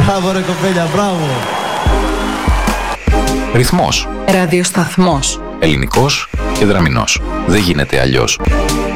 Μπράβο ρε κοπέλια, μπράβο. Ρυθμός. Ραδιοσταθμός. Ελληνικός και δραμηνός. Δεν γίνεται αλλιώς.